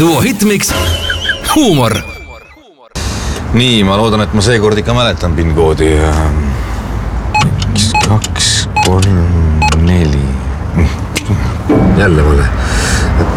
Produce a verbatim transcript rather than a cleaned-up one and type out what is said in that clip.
Duo Hitmix Huumor. Nii, ma loodan, et ma seekord ikka mäletan PIN-koodi. Kaks, kolm, neli. Jälle vale.